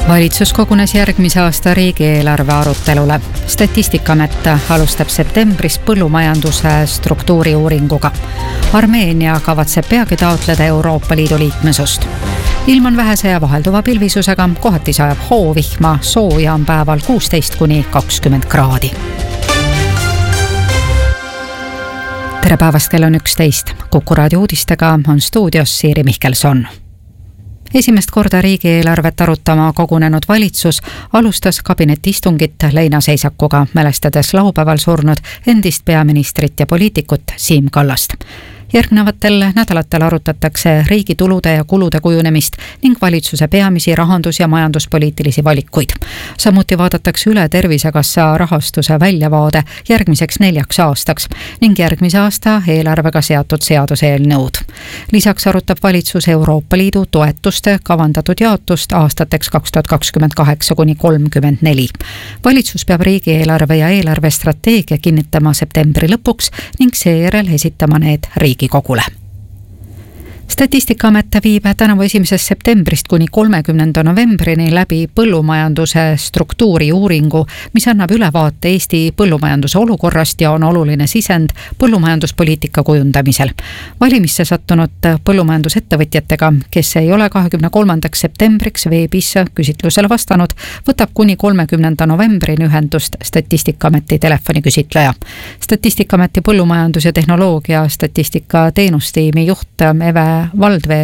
Valitsus kogunes järgmise aasta riigieelarve arutelule. Statistikaamet alustab septembris põllumajanduse struktuuriuuringuga. Armeenia kavatseb peagi taotleda Euroopa Liidu liikmesust. Ilm on vähese ja vahelduva pilvisusega, kohati sajab hoovihma, sooja on päeval 16–20 kraadi. Tere päevast, kell on 11. Kuku raadio uudistega on stuudios Siiri Mihkelson. Esimest korda riigieelarvet arutama kogunenud valitsus alustas kabinetiistungit leinaseisakuga, mälestades laupäeval surnud endist peaministrit ja poliitikut Siim Kallast. Järgnevatel nädalatel arutatakse riigi tulude ja kulude kujunemist ning valitsuse peamisi rahandus- ja majanduspoliitilisi valikuid. Samuti vaadatakse üle Tervisekassa rahastuse väljavaade järgmiseks 4 aastaks ning järgmise aasta eelarvega seatud seaduseelnõud. Lisaks arutab valitsus Euroopa Liidu toetuste kavandatud jaotust aastateks 2028–34. Valitsus peab riigieelarve ja eelarvestrateegia kinnitama septembri lõpuks ning seejärel esitama need Riigikogule. Statistikaamet viib tänavu 1. septembrist kuni 30. novembrini läbi põllumajanduse struktuuriuuringu, mis annab ülevaate Eesti põllumajanduse olukorrast ja on oluline sisend põllumajanduspoliitika kujundamisel. Valimisse sattunud põllumajandusettevõtjatega, kes ei ole 23. septembriks veebis küsitlusele vastanud, võtab kuni 30. novembrini ühendust Statistikaameti telefoniküsitleja. Statistikaameti põllumajandus- ja tehnoloogia statistika teenustiimi juht Eve Valdvee